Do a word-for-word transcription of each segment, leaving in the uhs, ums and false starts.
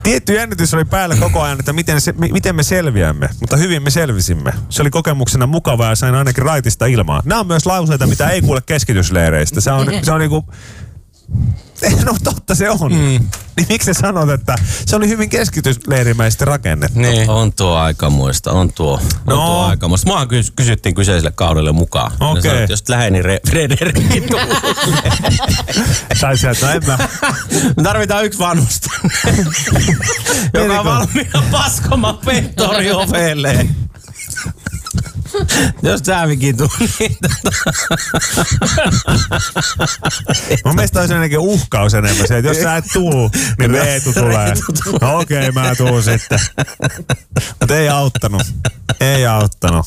Tietty jännitys oli päällä koko ajan, että miten, se, miten me selviämme, mutta hyvin me selvisimme. Se oli kokemuksena mukavaa ja sain ainakin raitista ilmaa. Nämä on myös lauseita, mitä ei kuule keskitysleireistä. Se on, se on niinku... No totta se on. Mm. Niin miksi sä sanot, että se oli hyvin keskitysleirimäisesti rakennettu? Niin. On tuo aikamuista, on tuo, on no. tuo aikamuista. Mua kys- kysyttiin kyseiselle kaudelle mukaan. Okei. Okay. Jos läheni Re- Frederikin tulee. Tai sieltä, no en mä. Me tarvitaan yksi vanhusta. joka on valmiina paskomaan pehtori ovelleen. Jos Säämikin tuli, niin tota... Mun mielestä olisi ainakin uhkaus enemmän se, että jos sä et tuu, niin Reetu tulee. No okei, okay, mä tuun sitten. Mutta ei auttanut. Ei auttanut.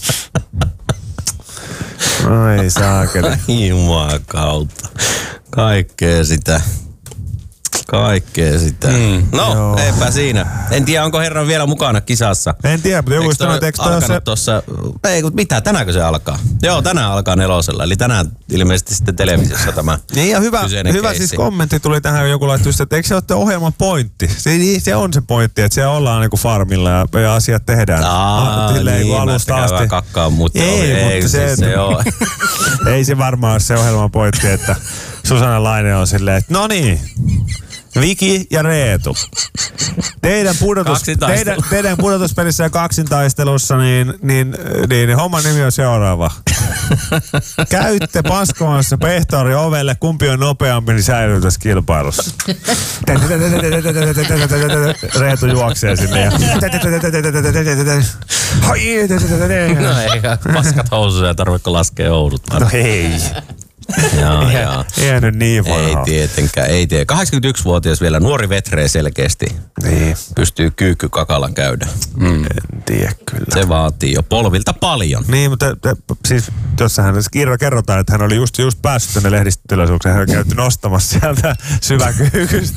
Ai saakeli. Jumakauta. Kaikkea sitä. Kaikkea sitä. Mm. No, joo. Eipä siinä. En tiedä, onko herran vielä mukana kisassa. En tiedä, mutta joku sanoi, että eikö toi se... Tossa... Ei, mitä, tänäänkö se alkaa? Joo, tänään alkaa nelosella. Eli tänään ilmeisesti sitten televisiossa tämä niin ja hyvä, hyvä siis kommentti tuli tähän joku laittu, että eikö se ole ohjelman pointti? Se, se on se pointti, että siellä ollaan niinku farmilla ja, ja asiat tehdään. Aa, Silleen, niin, alusta asti. Mä kakkaa, mutta ei, oli, ei, mutta se, siis se joo. Ei se varmaan ole se ohjelman pointti, että Susanna Laine on silleen, että no niin. Viki ja Reetu. Teidän, pudotus, teidän, teidän pudotuspelissä ja kaksintaistelussa, niin, niin, niin homman nimi on seuraava. Käytte paskomassa pehtori ovelle, kumpi on nopeampi, niin säilyy tässä kilpailussa. Reetu juoksee sinne ja... No eikä, paskat housuja, tarvitko laskea housut? No ei. Jaa, jaa. Ei nyt niin vanha. Ei tietenkään, ei tiedä. kahdeksankymmentäyksivuotias vielä nuori vetree selkeästi. Niin. Pystyy kyykkykakalan käydä. Mm. En tiedä kyllä. Se vaatii jo polvilta paljon. Niin, mutta te, siis jossain Kirra kerrotaan, että hän oli just, just päässyt tänne lehdistötilaisuukseen. Hän on käyty nostamassa sieltä syväkyykystä.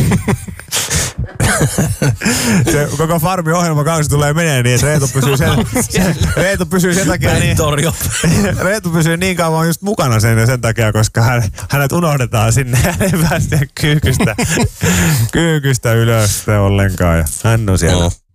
Se koko farmin ohjelmakausi tulee menee niin, että Reetu pysyy sen, Reetu pysyy sen takia niin, Reetu pysyy niin kauan just mukana sen, sen takia, koska hän, hänet unohdetaan sinne ja ei päästä kyykystä, kyykystä ylös ollenkaan. Ja hän on siellä. No.